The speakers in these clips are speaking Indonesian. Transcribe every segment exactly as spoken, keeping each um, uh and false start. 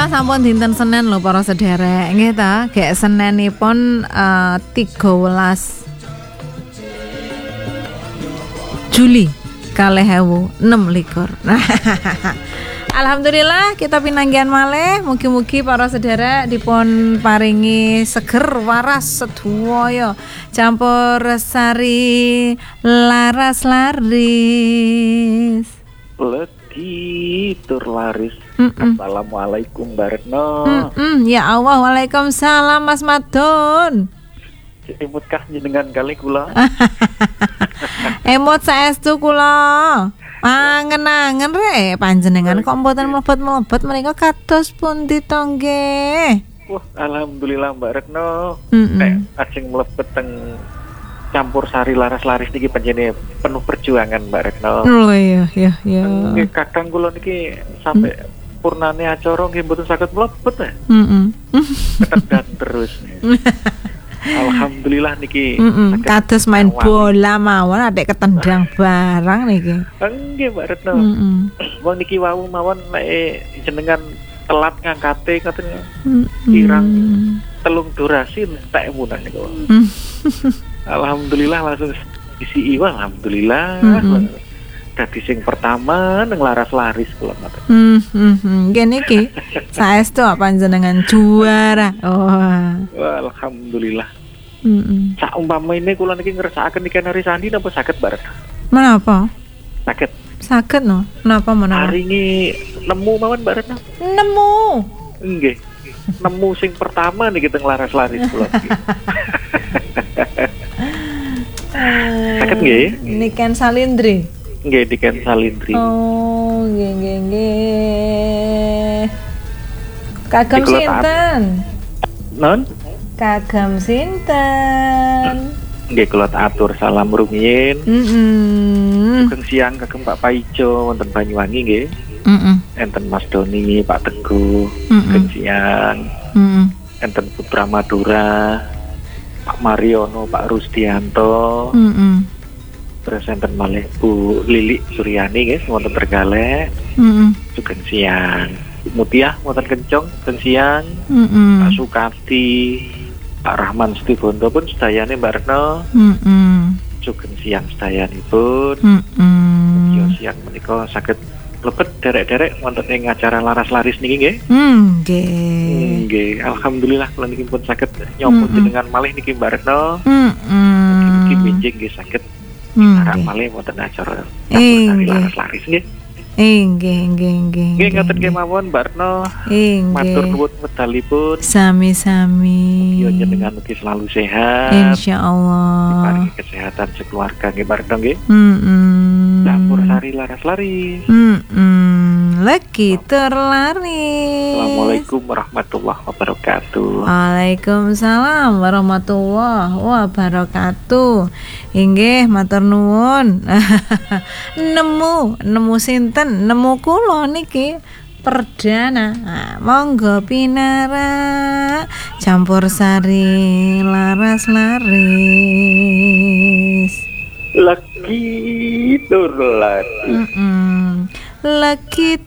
Alhamdulillah sampun dinten Senin lho para sederek nggih ta. Gek Seninipun uh, tiga belas Juli kalih ewu enem likur. Alhamdulillah kita pinanggihan malih, mugi-mugi para sederek dipun paringi seger waras sedaya campur sari laras laris. Legi tur laris. Mm-mm. Assalamualaikum Mbak Retno. Mm-mm. Ya Allah, waalaikumsalam Mas Madun. Emot kah jenengan kali kula. Emot saestu kula. Pangen-angen re panjenengan kok mboten mlebet-mlebet menika kados pundi to nggih. Wah, alhamdulillah Mbak Retno. Mm-mm. Nek ajeng mlebet teng campur sari laras laris niki panjenengan penuh perjuangan Mbak Retno. Oh iya iya iya. Nggih kadang kula niki sampai mm. purnane acara nggih mboten saged mlebet ya. Heeh. Ketedan terus. Alhamdulillah niki kados main bola mawon adek ketendang barang niki. Nggih Mbak Retno. Heeh. Wong niki wau mawon nek jenengan telat ngangkate ngoten kirang telung durasi entek munan niku. Alhamdulillah langsung isi iwa alhamdulillah. Dadi sing pertama nang laras laris kula ngoten. Hmm, hmm, nggih niki saestu panjenengan juara. Oh. Wah, alhamdulillah. Heeh. Sak umpama ini kula niki ngersakaken niki Nari Sandi napa saged Mbak Retno? Menapa? Saged. Saged no. Menapa menapa? Hari ini nemu mawon Mbak Retno? Nemu. Nggih. Nemu sing pertama niki teng laras laris kula niki. Saged nggih? Niken Salindri. Nggih Niken Salindri. Oh, nggih nggih nggih. Kagem sinten? Non? Kagem sinten? Nggih kula atur salam rumiyin. Heeh. Sugeng siang kagem Pak Paijo wonten Banyuwangi nggih. Heeh. Enten Mas Doni, Pak Teguh. Sugeng siang. Heeh. Enten Putra Madura, Pak Mariono, Pak Rusdianto. Heeh. Terus enten malih Bu Lili Suryani nggih wonten Trenggalek. Heeh. Sugeng siang. Mutia wonten Kencong sugeng siang. Heeh. Pak Sukati, Pak Rahman Stibondo pun sedayane Mbak Retno. Heeh. Sugeng siang sedayanipun. Heeh. Yo siang menika saged lebet derek-derek wonten ing acara laras laris niki nggih. Nggih. Nggih, alhamdulillah kula niki pun saged nyambut dengan malih niki Mbak Retno. Heeh. Mugi benjing nggih saged arep malih wonten acara laras laris nggih. Nggih nggih nggih. Nggih ngoten kemawon Mbak Retno. Matur nuwun medalipun. Sami-sami. Yo jenengan mugi selalu sehat. Insyaallah. Diparingi kesehatan sekeluarga nggih Mbak Retno nggih. Heeh. Campur sari laras laris. Heeh. Lagi terlaris. Assalamualaikum warahmatullahi wabarakatuh. Waalaikumsalam warahmatullahi wabarakatuh. Inggih matur nuwun. nemu nemu sinten? Nemu kula niki perdana. Nah, monggo pinara campur sari laras laris. Lagi terlaris. Mm-mm. Lagi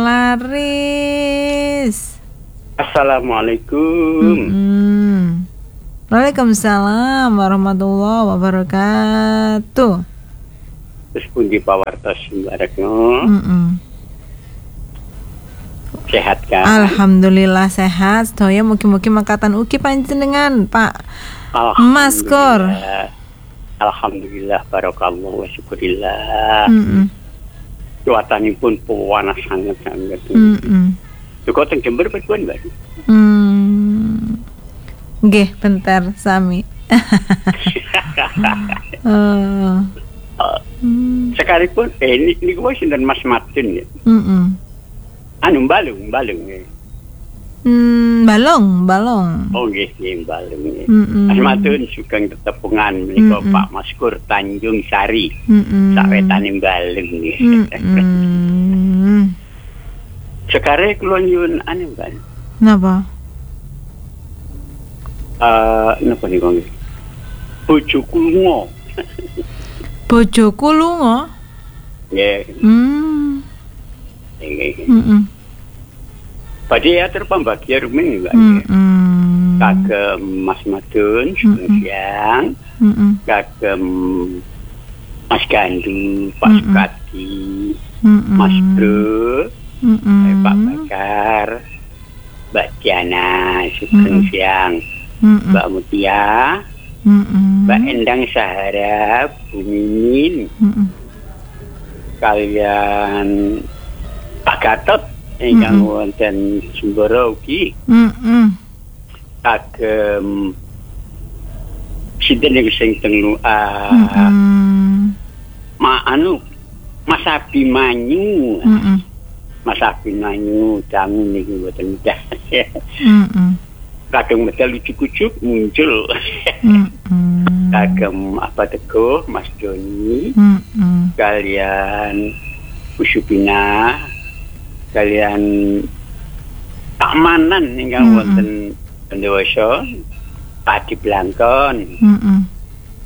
terlaris. Assalamualaikum. Mm-mm. Waalaikumsalam warahmatullahi wabarakatuh. Terus pundi pawartos Mbak Retno. Mm-mm. Sehat kan? Alhamdulillah sehat. Sedaya mugi-mugi mangkatan ugi panjenengan Pak Mas Kur. Alhamdulillah barakallahu wa syukurillah. Heeh. Cuacanipun panas sangat-sangat. Heeh. Cukup teng Jember berkuan Mbak. Hmm. Nggih, bentar sami. Oh. Sekalipun eh ini niku wis sinten Mas Madun ya. Heeh. Anu balung, balung ya. Hmm, balong, balong. Oh nggih, nggih balung ya. Mm-mm. Mas Madun sugeng tetepungan menika Pak Maskur Tanjung Sari. Heeh. Sawetane balung nggih. Heeh. Sekarang kula nyuwun anu Mbak. Napa? Eh, napa niku nggih? Bojoku lunga. Bojoku lunga? Nggih. Hmm. Nggih. Heeh. Badhe atur pambagian rumeng Mbak. Mm-mm. Kagem Mas Madun Sugeng Siang. Mm-mm. Kagem Mas Gandu, Pak Mm-mm. Sukadi, Mm-mm. Mas Bro, Mm-mm. eh, Pak Bakar, Mbak Diana Sugeng Mm-mm. Siang, Mm-mm. Mbak Mutia, Mm-mm. Mbak Endang Sahara, Bu Mimin, Mm-mm. kalian Pak Gatot ingkang Mm-mm. wonten Semboro ugi Mm-mm. kagem sinten niku sing teng ah Mm-mm. ma anu Mas Abimanyu. Mm-mm. Mas Abimanyu dangu niku mboten mudah. Mm-mm. Kadang medal ujuk-ujuk muncul. Mm-mm. Kagem apa teguh Mas Doni, Mm-mm. kalian Usupina, kalian Pak Manan ingkang Mm-mm. wonten Pendewasa, Pak Diblangkon, Mm-mm.